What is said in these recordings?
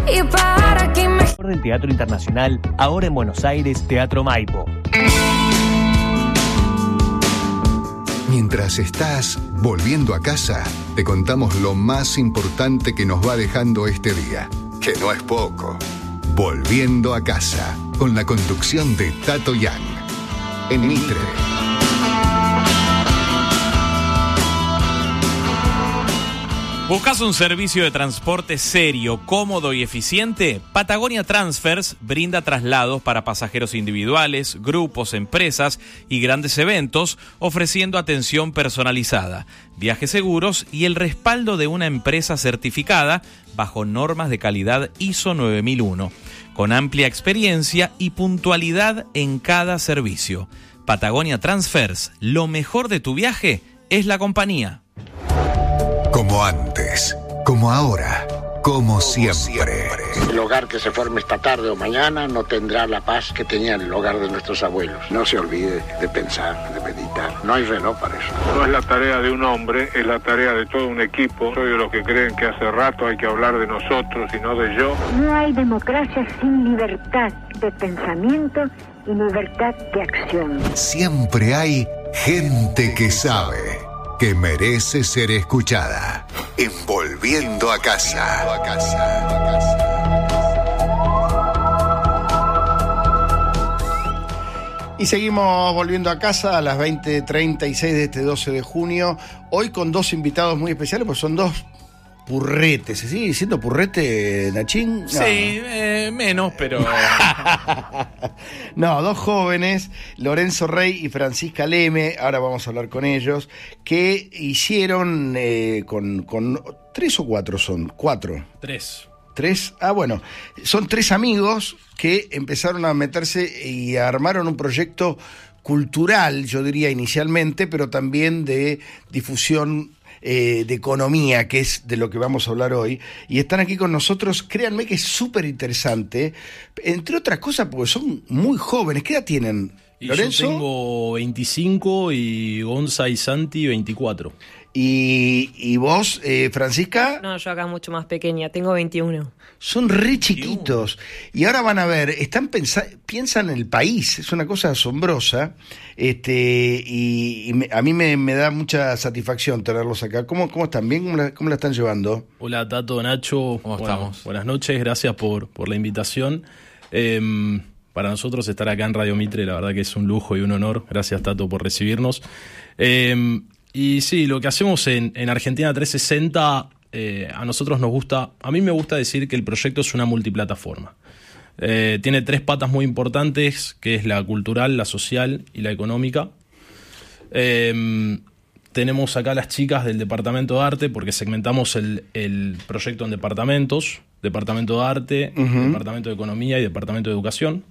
Y para que me... Del Teatro Internacional, ahora en Buenos Aires, Teatro Maipo. Mientras estás volviendo a casa, te contamos lo más importante que nos va dejando este día, que no es poco. Volviendo a casa, con la conducción de Tato Yang, en Mitre. ¿Buscas un servicio de transporte serio, cómodo y eficiente? Patagonia Transfers brinda traslados para pasajeros individuales, grupos, empresas y grandes eventos, ofreciendo atención personalizada, viajes seguros y el respaldo de una empresa certificada bajo normas de calidad ISO 9001, con amplia experiencia y puntualidad en cada servicio. Patagonia Transfers, lo mejor de tu viaje es la compañía. Como antes, como ahora, como siempre. El hogar que se forme esta tarde o mañana no tendrá la paz que tenía el hogar de nuestros abuelos. No se olvide de pensar, de meditar. No hay reloj para eso. No es la tarea de un hombre, es la tarea de todo un equipo. Soy de los que creen que hace rato hay que hablar de nosotros y no de yo. No hay democracia sin libertad de pensamiento y libertad de acción. Siempre hay gente que sabe, que merece ser escuchada. En Volviendo a Casa. Y seguimos volviendo a casa a las 20:36 de este 12 de junio. Hoy con dos invitados muy especiales, pues son dos purretes. ¿Se sigue diciendo purrete, Nachín? No. Sí, menos, pero... No, dos jóvenes, Lorenzo Rey y Francisca Leme, ahora vamos a hablar con ellos, que hicieron con 3 o 4 son, 4. 3. Bueno, son 3 amigos que empezaron a meterse y armaron un proyecto cultural, yo diría inicialmente, pero también de difusión de economía, que es de lo que vamos a hablar hoy, y están aquí con nosotros. Créanme que es súper interesante, entre otras cosas porque son muy jóvenes. ¿Qué edad tienen, Lorenzo? Yo tengo 25 y Gonza y Santi 24. ¿Y vos, Francisca? No, yo acá mucho más pequeña, tengo 21. Son re chiquitos. Y ahora van a ver, piensan en el país, es una cosa asombrosa. A mí me da mucha satisfacción tenerlos acá. ¿Cómo están? ¿Bien? ¿Cómo la están llevando? Hola, Tato, Nacho. ¿Cómo estamos? Buenas noches, gracias por la invitación. Para nosotros estar acá en Radio Mitre, la verdad que es un lujo y un honor. Gracias, Tato, por recibirnos. Y sí, lo que hacemos en Argentina 360, a nosotros nos gusta, a mí me gusta decir que el proyecto es una multiplataforma. Tiene 3 patas muy importantes, que es la cultural, la social y la económica. Tenemos acá las chicas del Departamento de Arte, porque segmentamos el proyecto en departamentos, Departamento de Arte, Departamento de Economía y Departamento de Educación.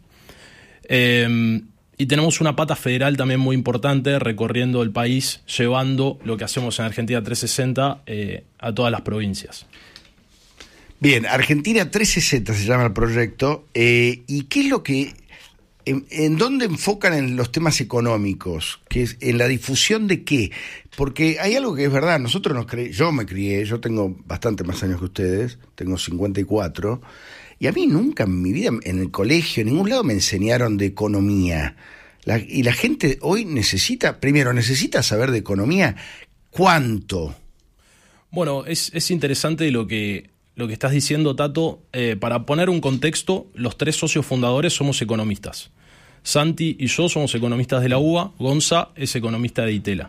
Y tenemos una pata federal también muy importante, recorriendo el país, llevando lo que hacemos en Argentina 360 a todas las provincias. Bien, Argentina 360 se llama el proyecto. ¿Y qué es lo que... ¿En dónde enfocan en los temas económicos? ¿En la difusión de qué? Porque hay algo que es verdad, yo me crié, yo tengo bastante más años que ustedes, tengo 54, y a mí nunca en mi vida, en el colegio, en ningún lado me enseñaron de economía. Y la gente hoy necesita saber de economía. ¿Cuánto? Bueno, es interesante lo que estás diciendo, Tato. Para poner un contexto, los 3 socios fundadores somos economistas. Santi y yo somos economistas de la UBA, Gonza es economista de Itela.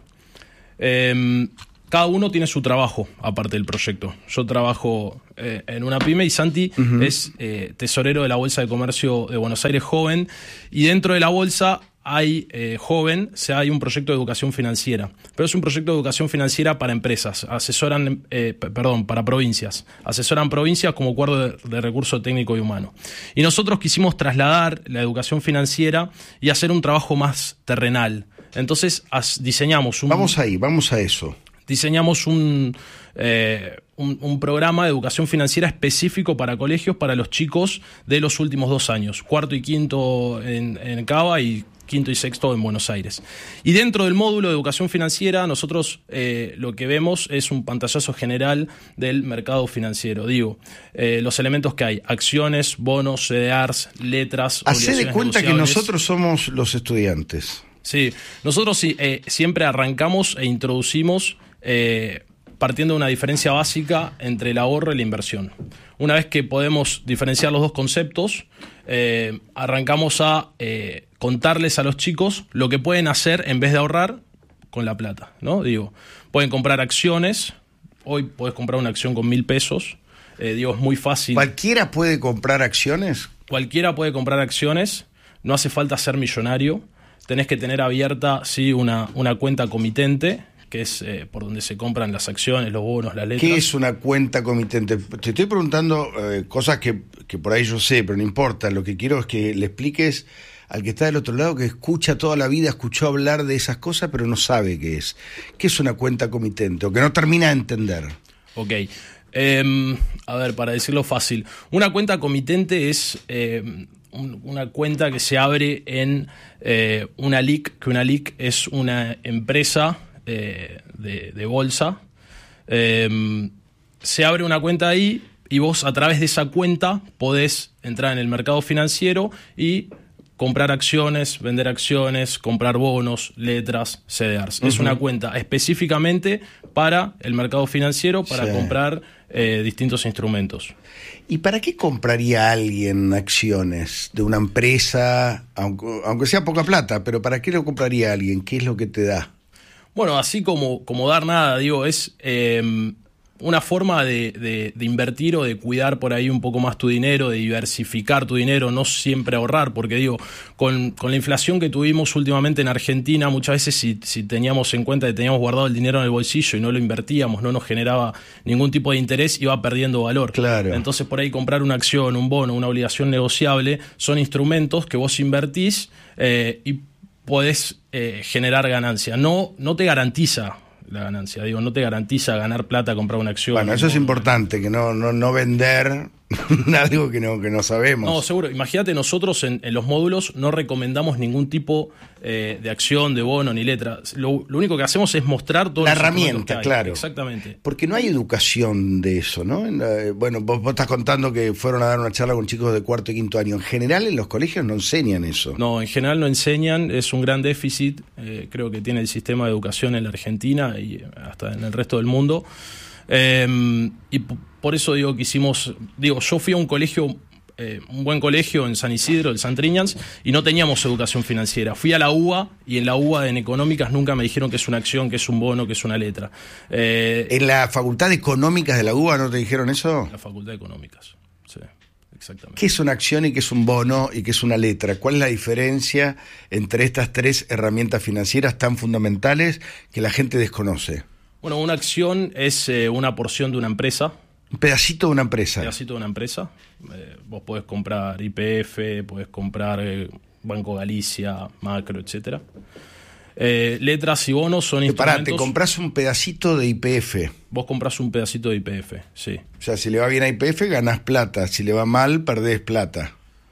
Cada uno tiene su trabajo aparte del proyecto. Yo trabajo en una pyme y Santi es tesorero de la Bolsa de Comercio de Buenos Aires Joven, y dentro de la bolsa hay hay un proyecto de educación financiera, pero es un proyecto de educación financiera para empresas, para provincias. Asesoran provincias como cuadro de recurso técnico y humano. Y nosotros quisimos trasladar la educación financiera y hacer un trabajo más terrenal. Entonces diseñamos Vamos a eso. Diseñamos un programa de educación financiera específico para colegios, para los chicos de los últimos 2 años, 4º y 5º en Cava y quinto y sexto en Buenos Aires. Y dentro del módulo de educación financiera, nosotros lo que vemos es un pantallazo general del mercado financiero. Digo, los elementos que hay: acciones, bonos, CDRs, letras, hacé de cuenta que negociables. nosotros somos los estudiantes. Sí, nosotros siempre arrancamos e introducimos partiendo de una diferencia básica entre el ahorro y la inversión. Una vez que podemos diferenciar los dos conceptos, arrancamos a contarles a los chicos lo que pueden hacer en vez de ahorrar con la plata, ¿no? Digo, pueden comprar acciones. Hoy podés comprar una acción con 1.000 pesos. Digo, es muy fácil. ¿Cualquiera puede comprar acciones? Cualquiera puede comprar acciones. No hace falta ser millonario. Tenés que tener abierta, sí, una cuenta comitente, que es por donde se compran las acciones, los bonos, las letras. ¿Qué es una cuenta comitente? Te estoy preguntando cosas que por ahí yo sé, pero no importa. Lo que quiero es que le expliques al que está del otro lado, que escucha toda la vida, escuchó hablar de esas cosas, pero no sabe qué es. ¿Qué es una cuenta comitente? O que no termina de entender. Ok. A ver, para decirlo fácil. Una cuenta comitente es una cuenta que se abre en una LIC, que una LIC es una empresa de bolsa. Se abre una cuenta ahí y vos a través de esa cuenta podés entrar en el mercado financiero y comprar acciones, vender acciones, comprar bonos, letras, CDRs. Es una cuenta específicamente para el mercado financiero, para comprar distintos instrumentos. ¿Y para qué compraría alguien acciones de una empresa, aunque sea poca plata, pero para qué lo compraría alguien? ¿Qué es lo que te da? Bueno, así como dar nada, digo, es una forma de invertir o de cuidar por ahí un poco más tu dinero, de diversificar tu dinero, no siempre ahorrar, porque digo, con la inflación que tuvimos últimamente en Argentina, muchas veces si teníamos en cuenta que teníamos guardado el dinero en el bolsillo y no lo invertíamos, no nos generaba ningún tipo de interés, iba perdiendo valor. Claro. Entonces por ahí comprar una acción, un bono, una obligación negociable, son instrumentos que vos invertís y podés generar ganancia. No te garantiza la ganancia, digo, no te garantiza ganar plata, comprar una acción. Bueno, eso es importante, que no vender algo que no sabemos. No, seguro. Imagínate, nosotros en los módulos no recomendamos ningún tipo de acción, de bono, ni letra. Lo único que hacemos es mostrar todo la herramienta, claro. Exactamente. Porque no hay educación de eso, ¿no? Bueno, vos estás contando que fueron a dar una charla con chicos de cuarto y quinto año. En general, en los colegios no enseñan eso. No, en general no enseñan. Es un gran déficit. Creo que tiene el sistema de educación en la Argentina y hasta en el resto del mundo. Y por eso digo que yo fui a un colegio, un buen colegio en San Isidro, el Santriñans, y no teníamos educación financiera. Fui a la UBA y en la UBA en económicas nunca me dijeron que es una acción, que es un bono, que es una letra. ¿En la Facultad de Económicas de la UBA no te dijeron eso? La Facultad de Económicas, sí, exactamente. ¿Qué es una acción y qué es un bono y qué es una letra? ¿Cuál es la diferencia entre estas tres herramientas financieras tan fundamentales que la gente desconoce? Bueno, una acción es una porción de una empresa. Un pedacito de una empresa. Un pedacito de una empresa. Vos podés comprar YPF, podés comprar Banco Galicia, Macro, etcétera. Letras y bonos son instrumentos. Te comprás un pedacito de YPF. Vos comprás un pedacito de YPF, sí. O sea, si le va bien a YPF, ganás plata. Si le va mal, perdés plata.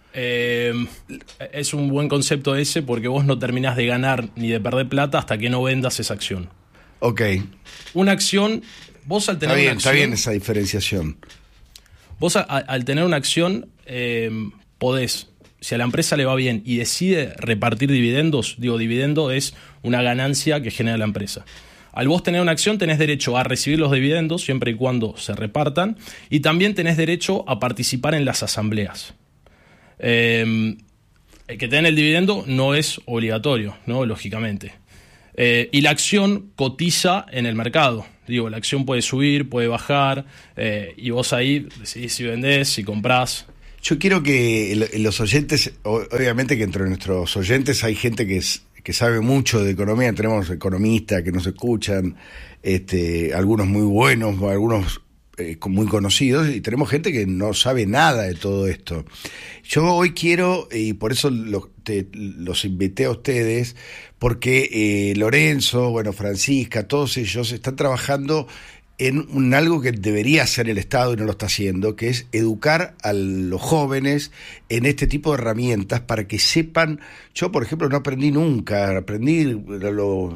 Es un buen concepto ese porque vos no terminás de ganar ni de perder plata hasta que no vendas esa acción. Ok. Una acción, vos al tener una acción... Está bien esa diferenciación. Vos al tener una acción podés, si a la empresa le va bien y decide repartir dividendos, dividendo es una ganancia que genera la empresa. Al vos tener una acción tenés derecho a recibir los dividendos siempre y cuando se repartan y también tenés derecho a participar en las asambleas. El que te den el dividendo no es obligatorio, ¿no? Lógicamente. Y la acción cotiza en el mercado. La acción puede subir, puede bajar, y vos ahí decidís si vendés, si comprás. Yo quiero que los oyentes, obviamente que entre nuestros oyentes hay gente que sabe mucho de economía, tenemos economistas que nos escuchan, algunos muy buenos, algunos muy conocidos, y tenemos gente que no sabe nada de todo esto. Yo hoy quiero, y por eso los invité a ustedes, porque Lorenzo, Francisca, todos ellos están trabajando en algo que debería hacer el Estado y no lo está haciendo, que es educar a los jóvenes en este tipo de herramientas para que sepan. Yo, por ejemplo, no aprendí nunca, aprendí a los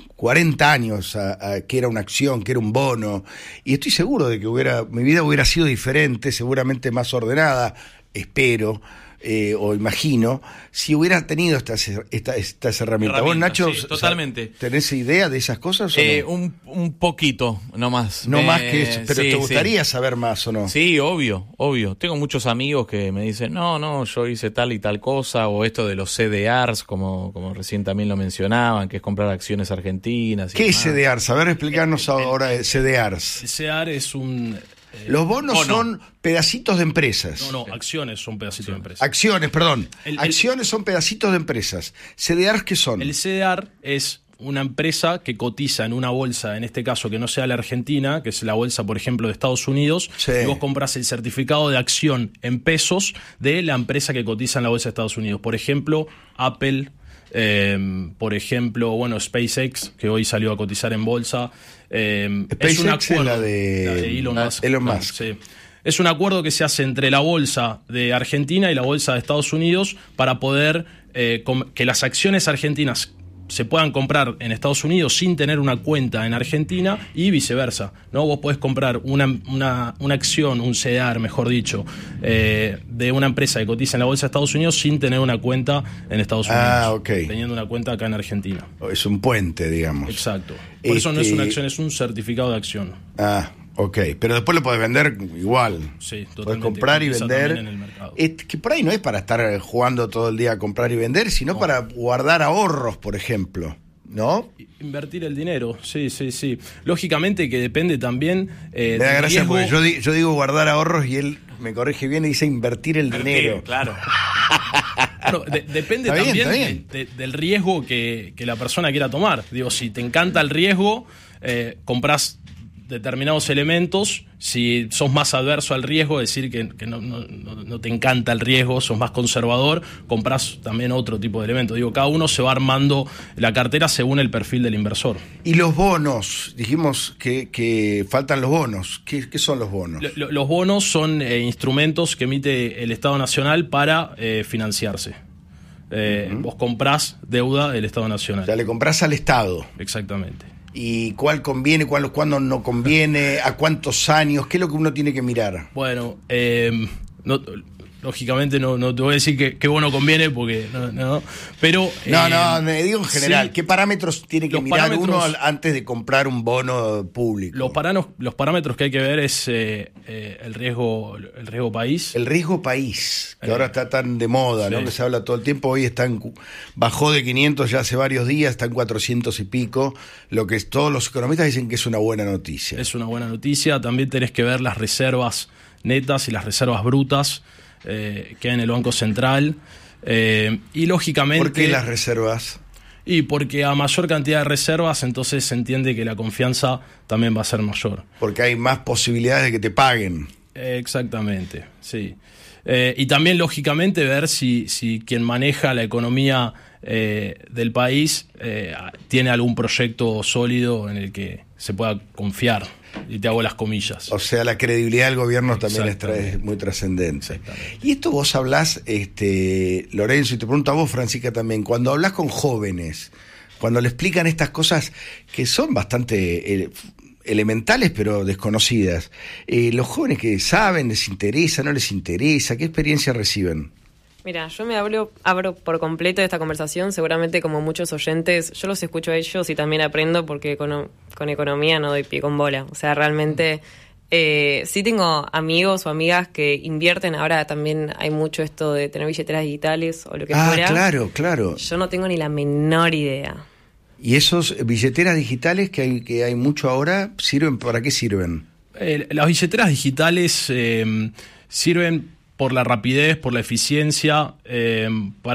40 años a que era una acción, que era un bono, y estoy seguro de que mi vida hubiera sido diferente, seguramente más ordenada, espero, o imagino, si hubiera tenido estas herramientas. ¿Vos, Nacho, sí, totalmente. tenés idea de esas cosas o no? Un poquito, no más. No más que eso, pero sí, ¿te gustaría saber más o no? Sí, obvio. Tengo muchos amigos que me dicen, no, yo hice tal y tal cosa, o esto de los CDRs, como recién también lo mencionaban, que es comprar acciones argentinas. ¿Qué es CDRs? A ver, explicarnos ahora CDRs. El CDR es un... Los bonos son pedacitos de empresas. No, acciones son pedacitos de empresas. Acciones, perdón. Acciones son pedacitos de empresas. ¿CDRs qué son? El CDR es una empresa que cotiza en una bolsa, en este caso que no sea la Argentina, que es la bolsa, por ejemplo, de Estados Unidos, sí. Y vos compras el certificado de acción en pesos de la empresa que cotiza en la bolsa de Estados Unidos. Por ejemplo, Apple, por ejemplo, SpaceX, que hoy salió a cotizar en bolsa. SpaceX es un acuerdo, la de Elon Musk. Elon Musk. Sí. Es un acuerdo que se hace entre la bolsa de Argentina y la bolsa de Estados Unidos para poder que las acciones argentinas se puedan comprar en Estados Unidos sin tener una cuenta en Argentina y viceversa, ¿no? Vos podés comprar una acción, un CDR, mejor dicho, de una empresa que cotiza en la bolsa de Estados Unidos sin tener una cuenta en Estados Unidos, okay. Teniendo una cuenta acá en Argentina. Es un puente, digamos. Exacto. Por eso no es una acción, es un certificado de acción. Ok, pero después lo podés vender igual. Sí, totalmente. Podés comprar y vender. En el mercado. Que por ahí no es para estar jugando todo el día a comprar y vender, sino para guardar ahorros, por ejemplo, ¿no? Invertir el dinero, sí. Lógicamente que depende también me da gracia riesgo. porque yo digo guardar ahorros y él me corrige bien y dice invertir el dinero. Claro. Bueno, depende también del riesgo que la persona quiera tomar. Digo, si te encanta el riesgo, compras determinados elementos. Si sos más adverso al riesgo, es decir, que no te encanta el riesgo, sos más conservador, compras también otro tipo de elementos. Digo, cada uno se va armando la cartera según el perfil del inversor. Y los bonos, dijimos que faltan los bonos. ¿Qué son los bonos? Los bonos son instrumentos que emite el Estado Nacional para financiarse. Vos comprás deuda del Estado Nacional. O sea, le comprás al Estado. Exactamente. ¿Y cuál conviene, cuándo no conviene, a cuántos años? ¿Qué es lo que uno tiene que mirar? Bueno, lógicamente no te voy a decir qué bono conviene porque no, pero me digo en general, sí, ¿qué parámetros tiene que mirar uno antes de comprar un bono público? Los parámetros que hay que ver es el riesgo país. El riesgo país, que ahora está tan de moda, sí, ¿no? Que se habla todo el tiempo. Hoy bajó de 500 ya hace varios días, está en 400 y pico, lo que todos los economistas dicen que es una buena noticia. Es una buena noticia. También tenés que ver las reservas netas y las reservas brutas que hay en el Banco Central, y lógicamente... ¿Por qué las reservas? Y porque a mayor cantidad de reservas, entonces se entiende que la confianza también va a ser mayor. Porque hay más posibilidades de que te paguen. Exactamente, sí. Y también, lógicamente, ver si quien maneja la economía del país tiene algún proyecto sólido en el que se pueda confiar. Y te hago las comillas. O sea, la credibilidad del gobierno también es muy trascendente. Y esto vos hablás, Lorenzo, y te pregunto a vos, Francisca, también, cuando hablás con jóvenes, cuando le explican estas cosas que son bastante elementales pero desconocidas, los jóvenes que saben, les interesa, no les interesa, ¿qué experiencia reciben? Mira, yo me abro por completo de esta conversación, seguramente como muchos oyentes, yo los escucho a ellos y también aprendo porque con economía no doy pie con bola. O sea, realmente sí tengo amigos o amigas que invierten, ahora también hay mucho esto de tener billeteras digitales o lo que fuera. Claro. Yo no tengo ni la menor idea. ¿Y esos billeteras digitales que hay mucho ahora, para qué sirven? Las billeteras digitales sirven por la rapidez, por la eficiencia, para